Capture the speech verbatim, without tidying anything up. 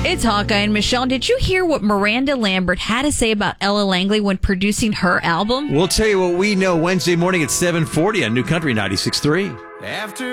It's Hawkeye and Michelle. Did you hear what Miranda Lambert had to say about Ella Langley when producing her album? We'll tell you what we know Wednesday morning at seven forty on New Country ninety-six point three. After